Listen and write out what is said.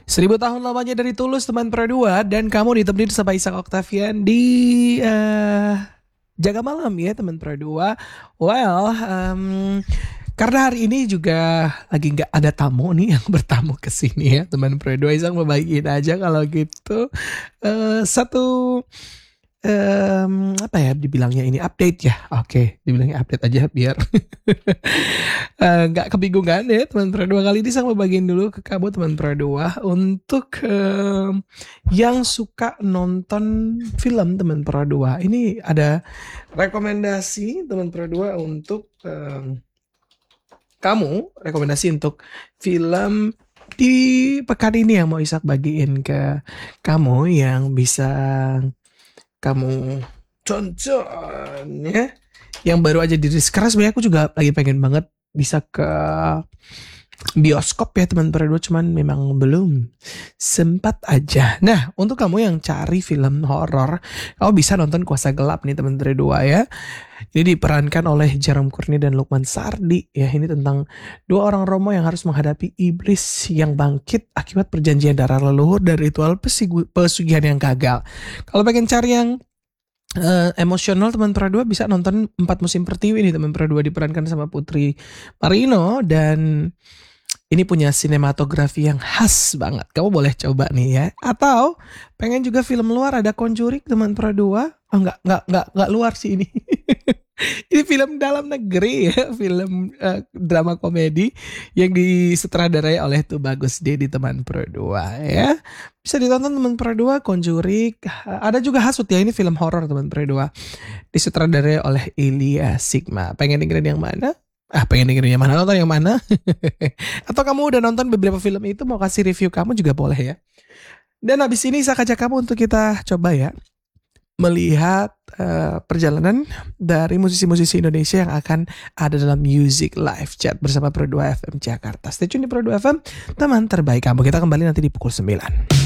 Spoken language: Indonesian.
Seribu tahun lamanya dari Tulus teman Pro 2 dan kamu ditemenin sama Isak Octavian di Jaga Malam ya teman Pro 2. Well, karena hari ini juga lagi nggak ada tamu nih yang bertamu ke sini ya teman Pro 2. Isak mau bagiin aja kalau gitu satu apa ya dibilangnya ini update ya. Oke, dibilangnya update aja biar nggak kebingungan ya teman Pro 2. Kali ini saya mau bagiin dulu ke kamu teman Pro 2 untuk yang suka nonton film teman Pro 2. Ini ada rekomendasi teman Pro 2 untuk kamu, rekomendasi untuk film di pekan ini yang mau Isak bagiin ke kamu yang bisa kamu tonton ya, yang baru aja dirilis. Karena sebenarnya aku juga lagi pengen banget bisa ke bioskop ya teman Pro 2, cuman memang belum sempat aja. Nah, untuk kamu yang cari film horor, kamu bisa nonton Kuasa Gelap nih teman Pro 2 ya. Ini diperankan oleh Jerome Courtney dan Lukman Sardi ya. Ini tentang dua orang Romo yang harus menghadapi iblis yang bangkit akibat perjanjian darah leluhur dan ritual pesugihan yang gagal. Kalau pengen cari yang emosional teman Pro 2 bisa nonton 4 Musim Pertiwi nih teman Pro 2, diperankan sama Putri Marino dan ini punya sinematografi yang khas banget. Kamu boleh coba nih ya. Atau pengen juga film luar, ada Conjuring teman Pro 2. Oh enggak luar sih ini. Ini film dalam negeri ya, film drama komedi yang disutradarai oleh Tubagus Dedi teman Pro 2 ya. Bisa ditonton teman Pro 2, Conjuring. Ada juga Hasut ya, ini film horor teman Pro 2. Disutradarai oleh Ilya Sigma. Pengen dengerin yang mana? Pengen dengerin yang mana? Nonton yang mana? Atau kamu udah nonton beberapa film itu, mau kasih review kamu juga boleh ya. Dan habis ini saya ajak kamu untuk kita coba ya melihat perjalanan dari musisi-musisi Indonesia yang akan ada dalam Music Live Chat bersama Pro 2 FM Jakarta. Stay tune di Pro 2 FM, teman terbaik kamu. Kita kembali nanti di pukul 9.